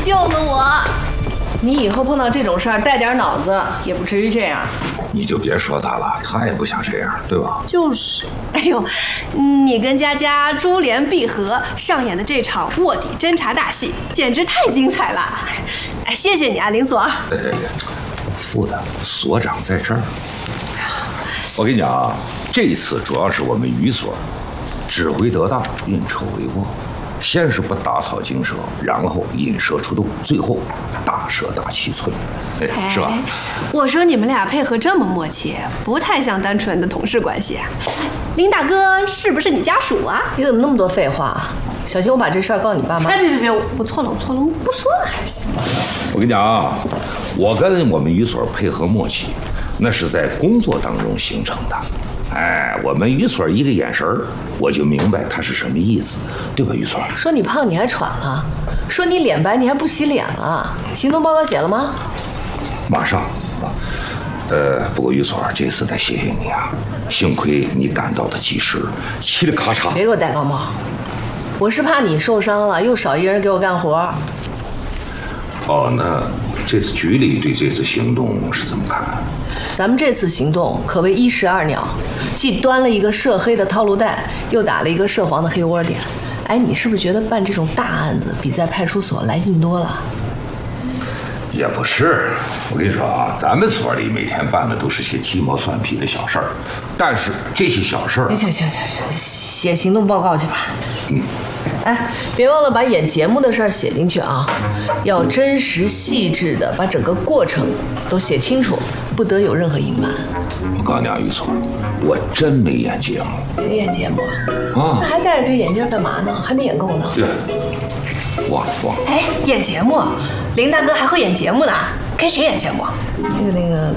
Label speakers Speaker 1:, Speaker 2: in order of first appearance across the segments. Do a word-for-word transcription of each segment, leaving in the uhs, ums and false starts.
Speaker 1: 救了我。
Speaker 2: 你以后碰到这种事儿，带点脑子，也不至于这样。
Speaker 3: 你就别说他了，他也不想这样，对吧？
Speaker 1: 就是，哎呦，你跟佳佳珠联璧合上演的这场卧底侦查大戏，简直太精彩了！哎，谢谢你啊，林所。哎哎
Speaker 3: 哎，副的所长在这儿。我跟你讲啊，这次主要是我们于所指挥得当，运筹帷幄。先是不打草惊蛇，然后引蛇出洞，最后大蛇大七寸，哎，是吧？
Speaker 1: 我说你们俩配合这么默契，不太像单纯的同事关系。林大哥是不是你家属啊？
Speaker 2: 你怎么那么多废话？小心我把这事儿告诉你爸妈。
Speaker 1: 哎，别别别，我错了，我错了，我不说了还不行吗？
Speaker 3: 我跟你讲啊，我跟我们于所配合默契，那是在工作当中形成的。哎，我们于所一个眼神儿，我就明白他是什么意思，对吧，于所？
Speaker 2: 说你胖你还喘了，说你脸白你还不洗脸了。行动报告写了吗？
Speaker 3: 马上啊。呃，不过于所这次得谢谢你啊，幸亏你赶到的及时，嘁哩咔嚓。
Speaker 2: 别给我戴高帽，我是怕你受伤了，又少一个人给我干活。
Speaker 3: 哦，那这次局里对这次行动是怎么看？
Speaker 2: 咱们这次行动可谓一石二鸟，既端了一个涉黑的套路弹，又打了一个涉黄的黑窝点。哎，你是不是觉得办这种大案子比在派出所来劲多了？
Speaker 3: 也不是，我跟你说啊，咱们所里每天办的都是些鸡毛蒜皮的小事儿，但是这些小事儿，
Speaker 2: 行行行行，写行动报告去吧。
Speaker 3: 嗯。
Speaker 2: 哎，别忘了把演节目的事儿写进去啊，要真实细致的把整个过程都写清楚，不得有任何隐瞒。
Speaker 3: 我告诉你啊，于所，我真没演节目。
Speaker 2: 没演节目
Speaker 3: 啊？
Speaker 2: 那还戴着这眼镜干嘛呢？还没演够呢。
Speaker 3: 对，忘了忘了。
Speaker 1: 哎，演节目，林大哥还会演节目呢？跟谁演节目？
Speaker 2: 那个那个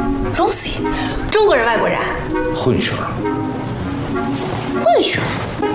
Speaker 1: Lucy，Lucy， 中国人外国人？
Speaker 3: 混血儿。
Speaker 1: 混血儿。